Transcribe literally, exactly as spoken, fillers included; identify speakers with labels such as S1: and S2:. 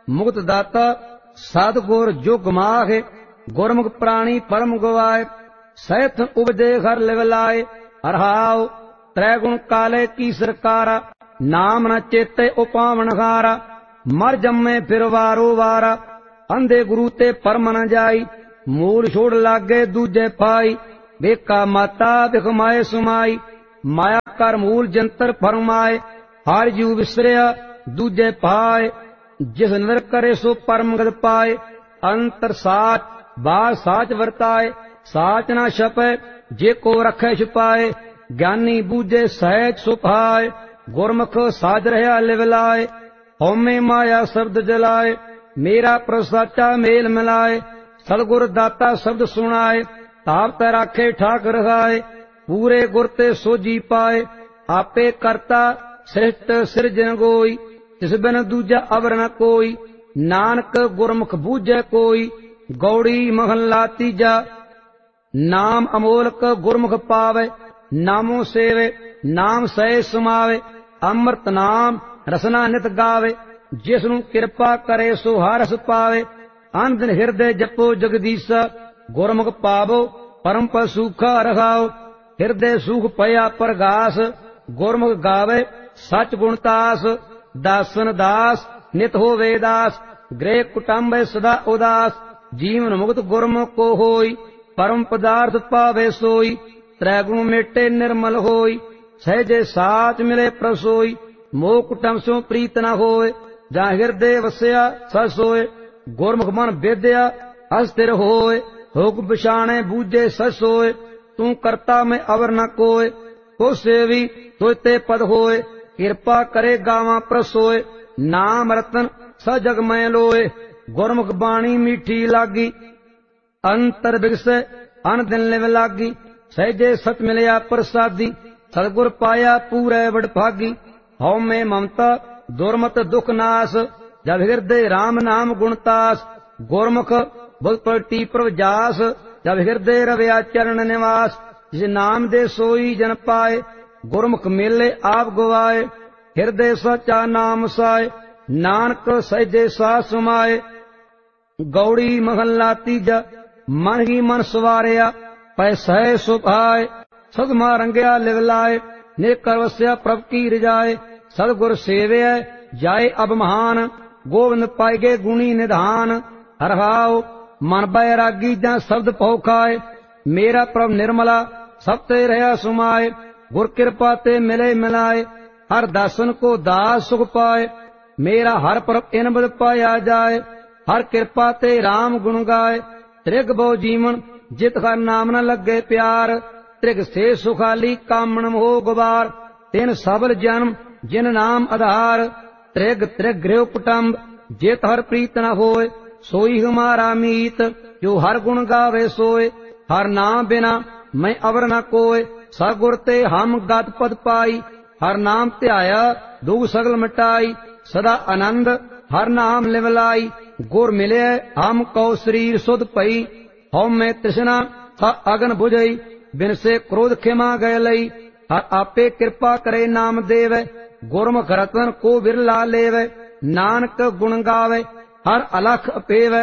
S1: मुक्त दाता सतगुर जो गमाहे, गुरमुख प्राणी परम गवाए, सैथ उपजे घर लिव लाए। अरहाओ त्रैगुण काले की सरकारा, नाम न चेते उपावन हारा। मर जम्मे फिर वारो वारा, अंधे गुरु ते परम न जाई। मूल छोड़ लागे दूजे पाई, बेका माता बिखमाए सुमाई। माया कर मूल जंतर फरमाए, हर जीव विसरिया दूजे पाए। जिस नर करे सो परम गद पाए, अंतर साच बार साच वरताए। साच ना छपे जे को रखे छुपाए, ज्ञानी बूझे सहज सुभाए। गुरमुख साज रहा लिव लाए, हौमे माया शब्द जलाए। मेरा प्रसाचा मेल मिलाए, सतगुर दाता शब्द सुनाए। ताप ते राखे ठाक रखाए, पूरे गुर ते सोजी पाए। आपे करता सृष्ट सिरजन गोई, तिस बिन दूजा अवर न कोई। नानक गुरमुख बूझे कोई, गौड़ी महला तीजा। नाम अमोलक गुरमुख पावे, नामो सेवे नाम सहे सुमावे। अमृत नाम रसना नित गावे, जिसनु किरपा करे सो हरस पावे। अन दिन हिरदे जपो जगदीसा, गुरमुख पावो परम पद सुखा रखाओ। हिरदे सुख पया प्रगास, गुरमुख गावे सच गुणतास। दासन दास नित होवे दास, गृह कुटुंब सदा उदास। जीवन मुक्त गुरमुख को होई, परम पदार्थ पावे सोई। त्रैगुण मेटे निर्मल होई, सहजे साच मिले प्रसोई। मोह कुटुंब सो प्रीत न होए, जहाँ हृदय वसया सच सोए। गुरमुख मन वेद्या अस्थिर होए, हुक्म पछाणे बूझे सच सोए। तू करता में अवर न कोय, को सेवी तोते पद होए। कृपा करे गावा प्रसोए, नाम रतन स जग में लोए। गुरमुख बाणी मीठी लागी, अंतर बिगसे अन दिन लिव लागी। सहजे सत मिलया प्रसादी, सतगुर पाया पूरे बड़ भागी। हौ में ममता दुर्मत दुख नाश, जब हृदय राम नाम गुणतास। गुरमुख बुध पलटी प्रभजास, जब हृदय रवया चरण निवास। जिस नाम दे सोई जन पाए, गुरमुख मेले आप गवाए। हृदय सचा नाम साए, नानक सहजे सा सुमाए। गौड़ी महला तीजा, मन ही मन सवारिया, पैसा सुभाए। सदमा रंगया लिव लाए, नेकर वस्या प्रभ की रिजाए। सदगुर सेव्य जाए अब महान, गोविंद पाएगे गुणी निधान। हरहाओ मन बैरागी जा शब्द पौ खाए, मेरा प्रभ निर्मला सब ते रहा सुमाए। गुर कृपा ते मिले मिलाए, हर दासन को दास सुख पाए। मेरा हर प्रभ इन बद पाया जाए, हर कृपा ते राम गुण गाए। त्रिग बहु जीवन जित हर नाम न लगे प्यार, त्रिग से सुखाली कामन मोह गुबार। तिन सबल जन्म जिन नाम आधार, त्रिग त्रिग गृह कुटुंब जित हर प्रीत न होए। सोई हमारा मीत जो हर गुण गावे सोए, हर नाम बिना मैं अवर न कोय। सगुर ते हम गत पद पाई, हर नाम ध्याया दुख सगल मिटाई। सदा आनंद हर नाम लिव लाई, गुर मिले हम को शरीर सुध पई। हौ में तृष्णा अगन बुझई, बिन से क्रोध खिमा गए लई। हर आपे कृपा करे नाम देवे, गुरमुख रतन को बिरला लेवे। नानक गुण गावे हर अलख अपेवे,